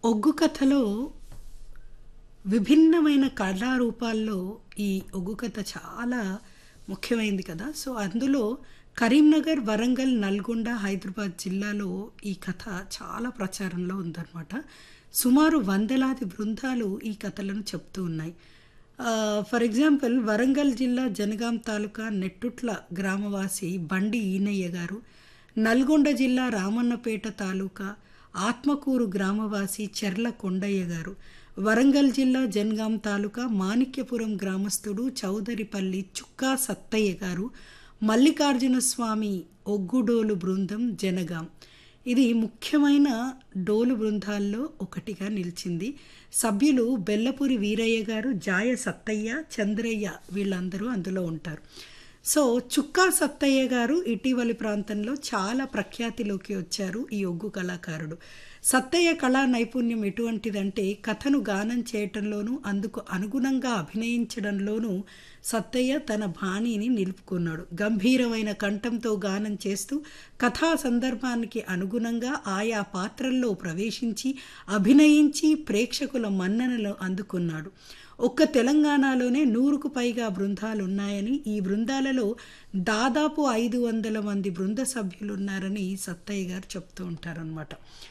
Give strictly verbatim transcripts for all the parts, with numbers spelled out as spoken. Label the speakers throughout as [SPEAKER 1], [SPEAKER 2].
[SPEAKER 1] ఒగ్గు కథలో విభిన్నమైన కళారూపాల్లో ఈ ఒగ్గు కథ చాలా ముఖ్యమైంది కదా. సో అందులో కరీంనగర్, వరంగల్, నల్గొండ, హైదరాబాద్ జిల్లాలో ఈ కథ చాలా ప్రచారంలో ఉందన్నమాట. సుమారు వందలాది బృందాలు ఈ కథలను చెప్తూ ఉన్నాయి. ఫర్ ఎగ్జాంపుల్ వరంగల్ జిల్లా జనగాం తాలూకా నెట్టుట్ల గ్రామవాసి బండి ఈనయ్య గారు, నల్గొండ జిల్లా రామన్నపేట తాలూకా ఆత్మకూరు గ్రామవాసి చెర్ల కొండయ్య గారు, వరంగల్ జిల్లా జనగాం తాలూకా మాణిక్యపురం గ్రామస్తుడు చౌదరిపల్లి చుక్కా సత్తయ్య గారు, మల్లికార్జున స్వామి ఒగ్గుడోలు బృందం జనగాం. ఇది ముఖ్యమైన డోలు బృందాల్లో ఒకటిగా నిలిచింది. సభ్యులు బెల్లపూరి వీరయ్య గారు, జాయ సత్తయ్య, చంద్రయ్య వీళ్ళందరూ అందులో ఉంటారు. సో చుక్కా సత్తయ్య గారు ఇటీవలి ప్రాంతంలో చాలా ప్రఖ్యాతిలోకి వచ్చారు. ఈ ఒగ్గు కళాకారుడు సత్తయ్య కళా నైపుణ్యం ఎటువంటిదంటే కథను గానం చేయటంలోనూ అందుకు అనుగుణంగా అభినయించడంలోనూ సత్తయ్య తన బాణీని నిలుపుకున్నాడు. గంభీరమైన కంఠంతో గానం చేస్తూ కథా సందర్భానికి అనుగుణంగా ఆయా పాత్రల్లో ప్రవేశించి అభినయించి ప్రేక్షకుల మన్ననలు అందుకున్నాడు. ఒక్క తెలంగాణలోనే నూరుకు పైగా బృందాలు ఉన్నాయని, ఈ బృందాలలో దాదాపు ఐదు వందల మంది బృంద సభ్యులు ఉన్నారని సత్తయ్య గారు చెప్తూ ఉంటారనమాట.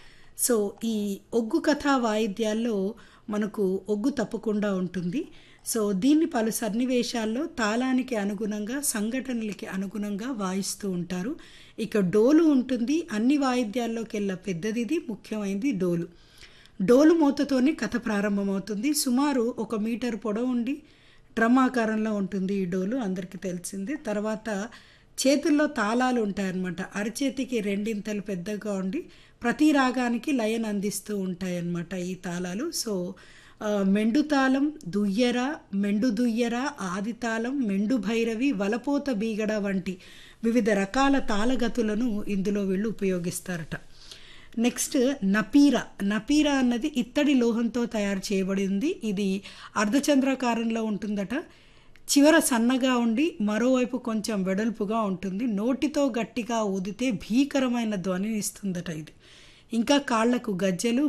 [SPEAKER 1] సో ఈ ఒగ్గు కథా వాయిద్యాల్లో మనకు ఒగ్గు తప్పకుండా ఉంటుంది. సో దీన్ని పలు సన్నివేశాల్లో తాళానికి అనుగుణంగా, సంఘటనలకి అనుగుణంగా వాయిస్తూ ఉంటారు. ఇక డోలు ఉంటుంది. అన్ని వాయిద్యాల్లోకెల్లా పెద్దదిది, ముఖ్యమైనది డోలు. డోలు మోతతోనే కథ ప్రారంభమవుతుంది. సుమారు ఒక మీటర్ పొడవు ఉండి డ్రమ్ ఆకారంలో ఉంటుంది ఈ డోలు, అందరికీ తెలిసింది. తర్వాత చేతుల్లో తాళాలు ఉంటాయన్నమాట. అరచేతికి రెండింతలు పెద్దగా ఉండి ప్రతి రాగానికి లయను అందిస్తూ ఉంటాయన్నమాట ఈ తాళాలు. సో మెండు తాళం, దుయ్యర, మెండు దుయ్యర, ఆది తాళం, మెండు భైరవి, వలపోత బీగడ వంటి వివిధ రకాల తాళగతులను ఇందులో వీళ్ళు ఉపయోగిస్తారట. నెక్స్ట్ నపీర. నపీర అన్నది ఇత్తడి లోహంతో తయారు చేయబడింది. ఇది అర్ధచంద్రాకారంలో ఉంటుందట. చివర సన్నగా ఉండి మరోవైపు కొంచెం వెడల్పుగా ఉంటుంది. నోటితో గట్టిగా ఊదితే భీకరమైన ధ్వనిని ఇస్తుందట ఇది. ఇంకా కాళ్లకు గజ్జెలు,